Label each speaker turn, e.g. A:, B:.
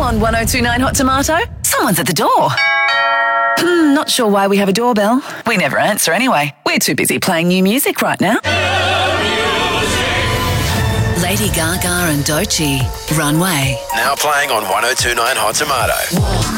A: on 1029 Hot Tomato? Someone's at the door. Not sure why we have a doorbell. We never answer anyway. We're too busy playing new music right now. Lady Gaga and Doechii, Runway.
B: Now playing on 1029 Hot Tomato.